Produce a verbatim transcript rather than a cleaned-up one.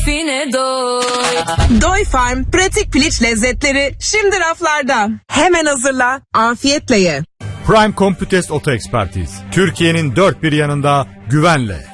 Fine doy. Doy Farm pratik piliç lezzetleri şimdi raflarda. Hemen hazırla, afiyetle ye. Prime Computest Oto Ekspertiz. Türkiye'nin dört bir yanında güvenle.